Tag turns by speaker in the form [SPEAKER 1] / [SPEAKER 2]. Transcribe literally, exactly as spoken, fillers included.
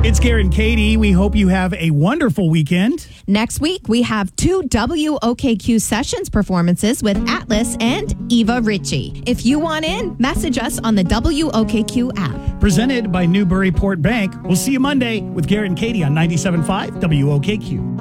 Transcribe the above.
[SPEAKER 1] It's Garrett and Katie. We hope you have a wonderful weekend.
[SPEAKER 2] Next week, we have two W O K Q Sessions performances with Atlas and Eva Ritchie. If you want in, message us on the W O K Q app.
[SPEAKER 1] Presented by Newburyport Bank. We'll see you Monday with Garrett and Katie on ninety-seven point five W O K Q.